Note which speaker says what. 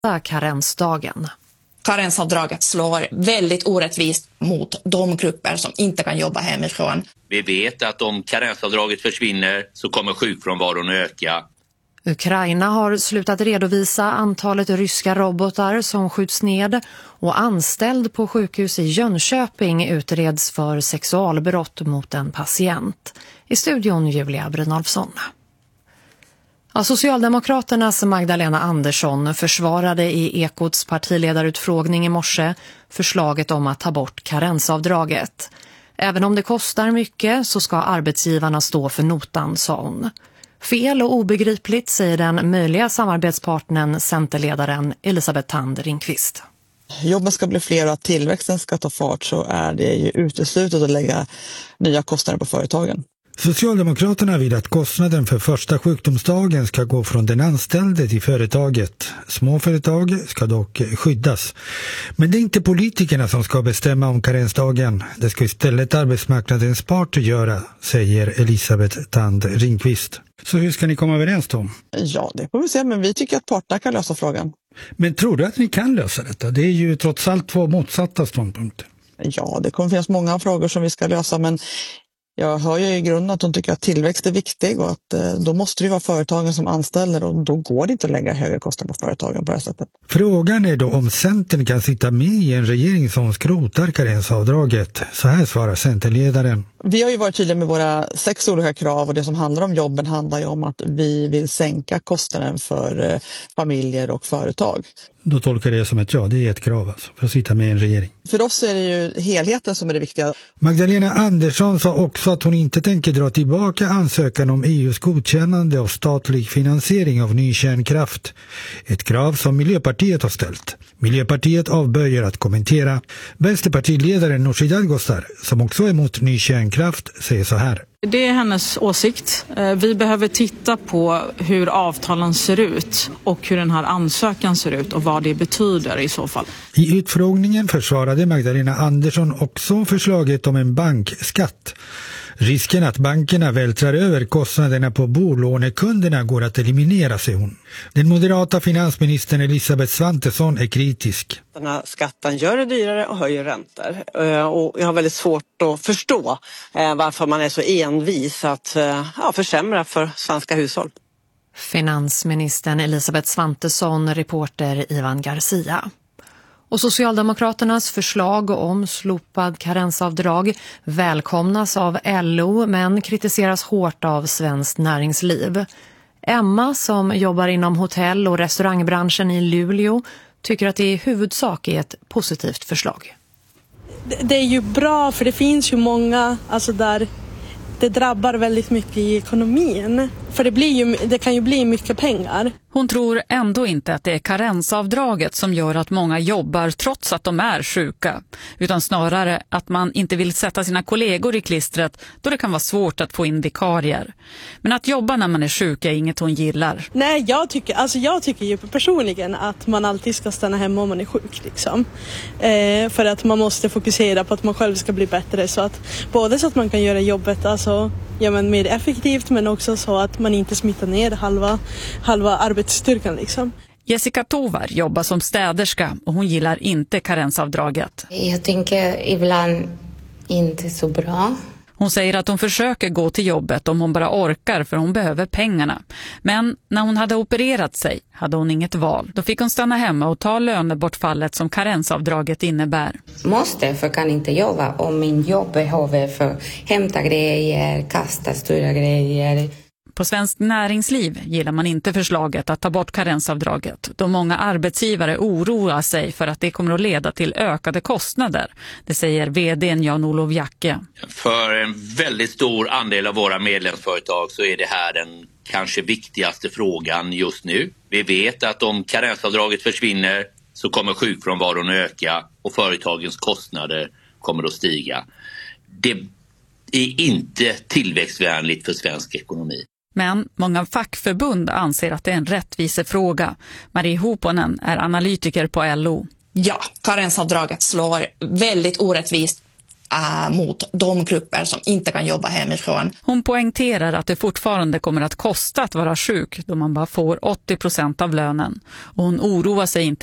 Speaker 1: karensdagen.
Speaker 2: Karensavdraget slår väldigt orättvist mot de grupper som inte kan jobba hemifrån.
Speaker 3: Vi vet att om karensavdraget försvinner så kommer sjukfrånvaron att öka.
Speaker 1: Ukraina har slutat redovisa antalet ryska robotar som skjuts ned och anställd på sjukhus i Jönköping utreds för sexualbrott mot en patient. I studion Julia Brynolfsson. Ja, Socialdemokraternas Magdalena Andersson försvarade i Ekots partiledarutfrågning i morse förslaget om att ta bort karensavdraget. Även om det kostar mycket så ska arbetsgivarna stå för notan, sa hon. Fel och obegripligt, säger den möjliga samarbetspartnern Centerledaren Elisabeth Thand Ringqvist.
Speaker 4: Jobben ska bli fler och att tillväxten ska ta fart, så är det ju uteslutet att lägga nya kostnader på företagen.
Speaker 5: Socialdemokraterna vill att kostnaden för första sjukdomsdagen ska gå från den anställde till företaget. Små företag ska dock skyddas. Men det är inte politikerna som ska bestämma om karensdagen. Det ska istället arbetsmarknadens parter göra, säger Elisabeth Thand Ringqvist. Så hur ska ni komma överens då?
Speaker 4: Ja, det får vi se, men vi tycker att parterna kan lösa frågan.
Speaker 5: Men tror du att ni kan lösa detta? Det är ju trots allt två motsatta ståndpunkter.
Speaker 4: Ja, det kommer finnas många frågor som vi ska lösa, men jag hör ju i grunden att de tycker att tillväxt är viktig och att då måste det vara företagen som anställer, och då går det inte att lägga högre kostnader på företagen på det här sättet.
Speaker 5: Frågan är då om Centern kan sitta med i en regering som skrotar karensavdraget. Så här svarar Centerledaren.
Speaker 4: Vi har ju varit tydliga med våra 6 olika krav, och det som handlar om jobben handlar ju om att vi vill sänka kostnaden för familjer och företag.
Speaker 5: Då tolkar det som ett ja, det är ett krav alltså, för att sitta med i en regering.
Speaker 4: För oss är det ju helheten som är det viktiga.
Speaker 5: Magdalena Andersson sa också att hon inte tänker dra tillbaka ansökan om EUs godkännande av statlig finansiering av ny kärnkraft. Ett krav som Miljöpartiet har ställt. Miljöpartiet avböjer att kommentera. Vänsterpartiledaren Nooshi Dadgostar, som också är emot ny kärnkraft, säger så här.
Speaker 6: Det är hennes åsikt. Vi behöver titta på hur avtalen ser ut och hur den här ansökan ser ut och vad det betyder i så fall.
Speaker 5: I utfrågningen försvarade Magdalena Andersson också förslaget om en bankskatt. Risken att bankerna vältrar över kostnaderna på bolånekunderna går att eliminera, säger hon. Den moderata finansministern Elisabeth Svantesson är kritisk.
Speaker 7: Den här skatten gör det dyrare och höjer räntor. Och jag har väldigt svårt att förstå varför man är så envis att försämra för svenska hushåll.
Speaker 1: Finansministern Elisabeth Svantesson, reporter Ivan Garcia. Och Socialdemokraternas förslag om slopad karensavdrag välkomnas av LO men kritiseras hårt av Svenskt Näringsliv. Emma, som jobbar inom hotell- och restaurangbranschen i Luleå, tycker att det i huvudsak är ett positivt förslag.
Speaker 8: Det är ju bra, för det finns ju många där det drabbar väldigt mycket i ekonomin. För det kan ju bli mycket pengar.
Speaker 9: Hon tror ändå inte att det är karensavdraget som gör att många jobbar trots att de är sjuka. Utan snarare att man inte vill sätta sina kollegor i klistret då det kan vara svårt att få in vikarier. Men att jobba när man är sjuk är inget hon gillar.
Speaker 8: Nej, jag tycker ju personligen att man alltid ska stanna hemma om man är sjuk. Liksom. För att man måste fokusera på att man själv ska bli bättre. Så att, både så att man kan göra jobbet mer effektivt, men också så att man inte smittar ner halva arbetsstyrkan liksom.
Speaker 9: Jessica Tovar jobbar som städerska och hon gillar inte karensavdraget.
Speaker 10: Jag tänker ibland inte så bra.
Speaker 9: Hon säger att hon försöker gå till jobbet om hon bara orkar, för hon behöver pengarna. Men när hon hade opererat sig hade hon inget val. Då fick hon stanna hemma och ta lönebortfallet som karensavdraget innebär.
Speaker 10: För kan inte jobba om min jobb behöver för hämta grejer, kasta stora grejer.
Speaker 9: På Svenskt Näringsliv gillar man inte förslaget att ta bort karensavdraget, då många arbetsgivare oroar sig för att det kommer att leda till ökade kostnader. Det säger vd:n Jan-Olof Jacke.
Speaker 3: För en väldigt stor andel av våra medlemsföretag så är det här den kanske viktigaste frågan just nu. Vi vet att om karensavdraget försvinner så kommer sjukfrånvaron att öka och företagens kostnader kommer att stiga. Det är inte tillväxtvänligt för svensk ekonomi.
Speaker 9: Men många fackförbund anser att det är en rättvisefråga. Marie Hoponen är analytiker på LO.
Speaker 2: Ja, karensavdraget slår väldigt orättvist mot de grupper som inte kan jobba hemifrån.
Speaker 9: Hon poängterar att det fortfarande kommer att kosta att vara sjuk då man bara får 80% av lönen. Och hon oroar sig inte